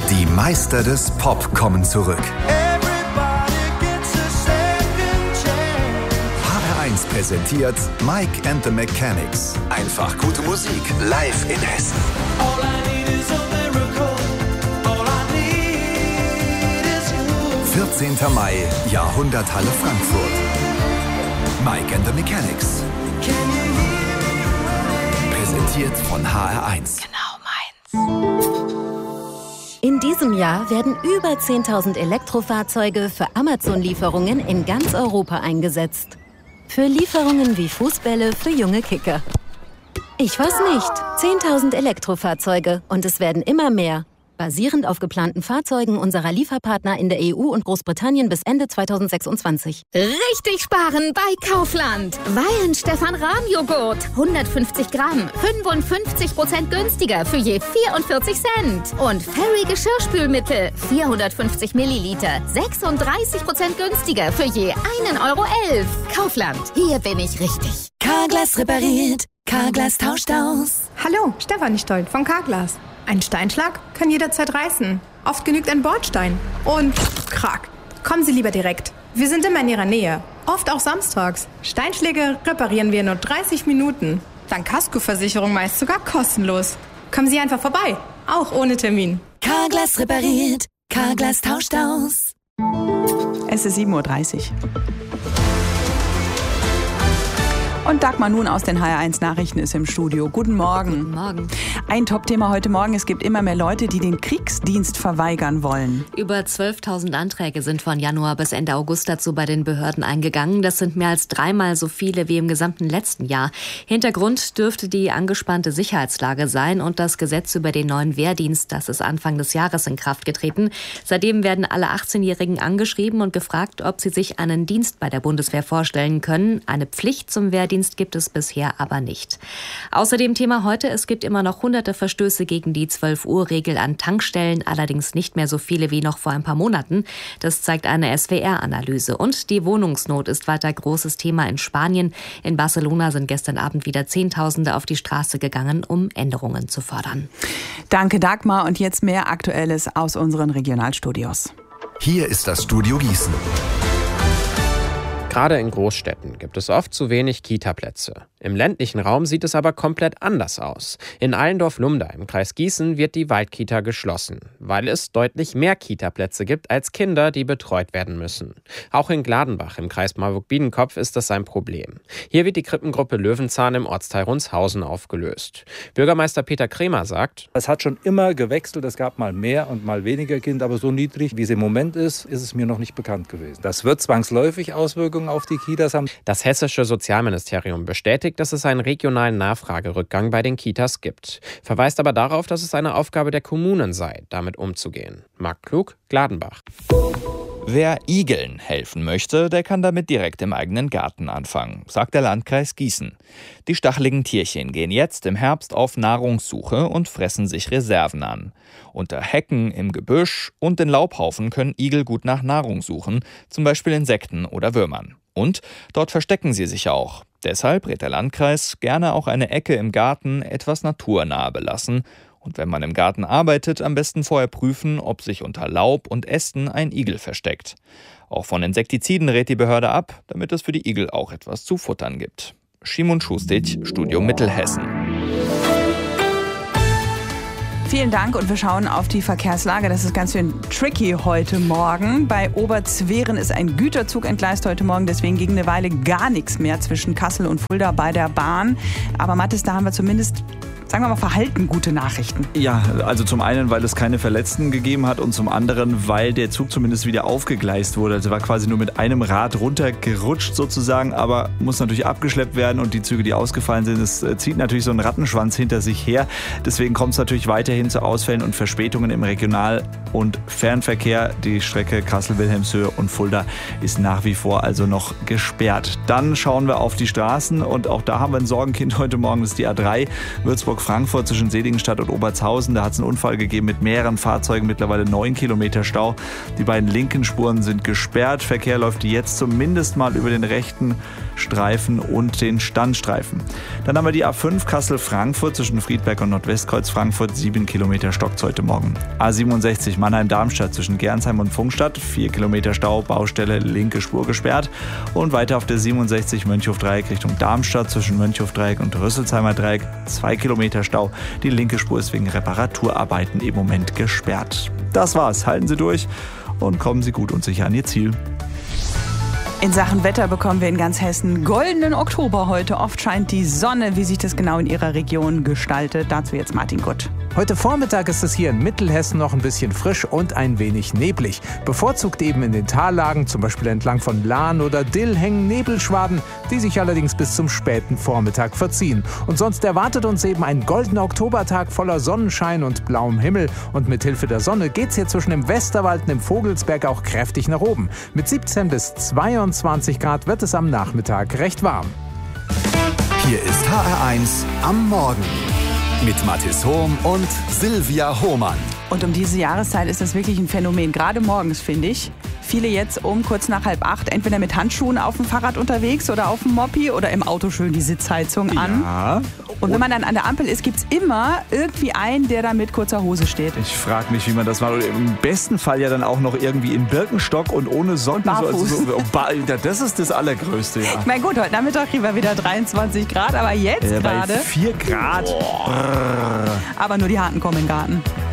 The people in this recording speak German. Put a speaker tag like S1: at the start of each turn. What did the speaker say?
S1: Die Meister des Pop kommen zurück. HR1 präsentiert Mike and the Mechanics. Einfach gute Musik live in Hessen. 14. Mai, Jahrhunderthalle Frankfurt. Mike and the Mechanics. Präsentiert von HR1.
S2: Genau meins. In diesem Jahr werden über 10.000 Elektrofahrzeuge für Amazon-Lieferungen in ganz Europa eingesetzt. Für Lieferungen wie Fußbälle für junge Kicker. Ich weiß nicht, 10.000 Elektrofahrzeuge und es werden immer mehr. Basierend auf geplanten Fahrzeugen unserer Lieferpartner in der EU und Großbritannien bis Ende 2026.
S3: Richtig sparen bei Kaufland. Weihenstephan-Rahmjoghurt. 150 Gramm. 55% günstiger für je 44 Cent. Und Fairy Geschirrspülmittel. 450 Milliliter. 36% günstiger für je 1,11 Euro. Kaufland. Hier bin ich richtig.
S4: Carglass repariert. Carglass tauscht aus.
S5: Hallo, Stefanie Stoll von Carglass. Ein Steinschlag kann jederzeit reißen. Oft genügt ein Bordstein. Und krack. Kommen Sie lieber direkt. Wir sind immer in Ihrer Nähe. Oft auch samstags. Steinschläge reparieren wir in nur 30 Minuten. Dank Kaskoversicherung meist sogar kostenlos. Kommen Sie einfach vorbei. Auch ohne Termin.
S4: Carglass repariert. Carglass tauscht aus.
S6: Es ist 7:30 Uhr. Und Dagmar nun aus den HR1 Nachrichten ist im Studio. Guten Morgen.
S7: Guten Morgen.
S6: Ein Top-Thema heute Morgen. Es gibt immer mehr Leute, die den Kriegsdienst verweigern wollen.
S7: Über 12.000 Anträge sind von Januar bis Ende August dazu bei den Behörden eingegangen. Das sind mehr als 3-mal so viele wie im gesamten letzten Jahr. Hintergrund dürfte die angespannte Sicherheitslage sein und das Gesetz über den neuen Wehrdienst, das ist Anfang des Jahres in Kraft getreten. Seitdem werden alle 18-Jährigen angeschrieben und gefragt, ob sie sich einen Dienst bei der Bundeswehr vorstellen können. Eine Pflicht zum Wehrdienst gibt es bisher aber nicht. Außerdem Thema heute, es gibt immer noch hunderte Verstöße gegen die 12-Uhr-Regel an Tankstellen, allerdings nicht mehr so viele wie noch vor ein paar Monaten. Das zeigt eine SWR-Analyse. Und die Wohnungsnot ist weiter großes Thema in Spanien. In Barcelona sind gestern Abend wieder Zehntausende auf die Straße gegangen, um Änderungen zu fordern.
S6: Danke, Dagmar. Und jetzt mehr Aktuelles aus unseren Regionalstudios.
S1: Hier ist das Studio Gießen.
S8: Gerade in Großstädten gibt es oft zu wenig Kita-Plätze. Im ländlichen Raum sieht es aber komplett anders aus. In Allendorf-Lumda im Kreis Gießen wird die Waldkita geschlossen, weil es deutlich mehr Kita-Plätze gibt als Kinder, die betreut werden müssen. Auch in Gladenbach im Kreis Marburg-Biedenkopf ist das ein Problem. Hier wird die Krippengruppe Löwenzahn im Ortsteil Rundshausen aufgelöst. Bürgermeister Peter Kremer sagt:
S9: Es hat schon immer gewechselt, es gab mal mehr und mal weniger Kinder, aber so niedrig, wie es im Moment ist es mir noch nicht bekannt gewesen. Das wird zwangsläufig Auswirkungen auf die Kitas haben.
S8: Das hessische Sozialministerium bestätigt, dass es einen regionalen Nachfragerückgang bei den Kitas gibt, verweist aber darauf, dass es eine Aufgabe der Kommunen sei, damit umzugehen. Marc Klug, Gladenbach.
S10: Wer Igeln helfen möchte, der kann damit direkt im eigenen Garten anfangen, sagt der Landkreis Gießen. Die stacheligen Tierchen gehen jetzt im Herbst auf Nahrungssuche und fressen sich Reserven an. Unter Hecken, im Gebüsch und in Laubhaufen können Igel gut nach Nahrung suchen, zum Beispiel Insekten oder Würmern. Und dort verstecken sie sich auch. Deshalb rät der Landkreis, gerne auch eine Ecke im Garten etwas naturnah belassen. Und wenn man im Garten arbeitet, am besten vorher prüfen, ob sich unter Laub und Ästen ein Igel versteckt. Auch von Insektiziden rät die Behörde ab, damit es für die Igel auch etwas zu futtern gibt. Szymon Schustic, Studio Mittelhessen.
S6: Vielen Dank und wir schauen auf die Verkehrslage. Das ist ganz schön tricky heute Morgen. Bei Oberzweren ist ein Güterzug entgleist heute Morgen, deswegen ging eine Weile gar nichts mehr zwischen Kassel und Fulda bei der Bahn. Aber Mathis, da haben wir zumindest, sagen wir mal, verhalten gute Nachrichten.
S11: Ja, also zum einen, weil es keine Verletzten gegeben hat und zum anderen, weil der Zug zumindest wieder aufgegleist wurde. Also war quasi nur mit einem Rad runtergerutscht sozusagen, aber muss natürlich abgeschleppt werden und die Züge, die ausgefallen sind, es zieht natürlich so einen Rattenschwanz hinter sich her. Deswegen kommt es natürlich weiterhin zu Ausfällen und Verspätungen im Regional- und Fernverkehr. Die Strecke Kassel-Wilhelmshöhe und Fulda ist nach wie vor also noch gesperrt. Dann schauen wir auf die Straßen und auch da haben wir ein Sorgenkind heute Morgen, das ist die A3 Würzburg Hamburg-Frankfurt zwischen Seligenstadt und Obertshausen. Da hat es einen Unfall gegeben mit mehreren Fahrzeugen, mittlerweile 9 Kilometer Stau. Die beiden linken Spuren sind gesperrt. Verkehr läuft jetzt zumindest mal über den rechten Streifen und den Standstreifen. Dann haben wir die A5 Kassel-Frankfurt zwischen Friedberg und Nordwestkreuz Frankfurt. 7 Kilometer stockt heute Morgen. A67 Mannheim-Darmstadt zwischen Gernsheim und Pfungstadt. 4 Kilometer Stau, Baustelle, linke Spur gesperrt. Und weiter auf der 67 Mönchhof-Dreieck Richtung Darmstadt zwischen Mönchhof-Dreieck und Rüsselsheimer Dreieck. 2 Kilometer Stau. Die linke Spur ist wegen Reparaturarbeiten im Moment gesperrt. Das war's. Halten Sie durch und kommen Sie gut und sicher an Ihr Ziel.
S6: In Sachen Wetter bekommen wir in ganz Hessen goldenen Oktober heute. Oft scheint die Sonne. Wie sich das genau in Ihrer Region gestaltet, dazu jetzt Martin Gutt.
S12: Heute Vormittag ist es hier in Mittelhessen noch ein bisschen frisch und ein wenig neblig. Bevorzugt eben in den Tallagen, zum Beispiel entlang von Lahn oder Dill, hängen Nebelschwaden, die sich allerdings bis zum späten Vormittag verziehen. Und sonst erwartet uns eben ein goldener Oktobertag voller Sonnenschein und blauem Himmel. Und mit Hilfe der Sonne geht's hier zwischen dem Westerwald und dem Vogelsberg auch kräftig nach oben. Mit 17 bis 22 Grad wird es am Nachmittag recht warm.
S1: Hier ist HR1 am Morgen mit Mathis Hohm und Silvia Hohmann.
S6: Und um diese Jahreszeit ist das wirklich ein Phänomen, gerade morgens, finde ich. Viele jetzt um kurz nach 7:30 entweder mit Handschuhen auf dem Fahrrad unterwegs oder auf dem Moped oder im Auto schön die Sitzheizung an.
S11: Ja.
S6: Und wenn man dann an der Ampel ist, gibt es immer irgendwie einen, der da mit kurzer Hose steht.
S11: Ich frage mich, wie man das macht. Im besten Fall ja dann auch noch irgendwie in Birkenstock und ohne Socken.
S6: Barfuß.
S11: Das ist das Allergrößte, ja.
S6: Ich meine, gut, heute Nachmittag kriegen wir wieder 23 Grad, aber jetzt gerade...
S11: 4 Grad.
S6: Aber nur die Harten kommen in den Garten.